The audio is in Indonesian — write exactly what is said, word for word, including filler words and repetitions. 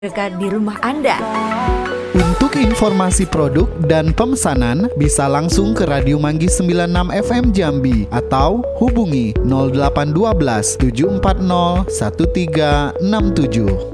dekat di rumah Anda. Untuk informasi produk dan pemesanan bisa langsung ke Radio Manggis sembilan puluh enam F M Jambi atau hubungi nol delapan satu dua tujuh empat nol satu tiga enam tujuh.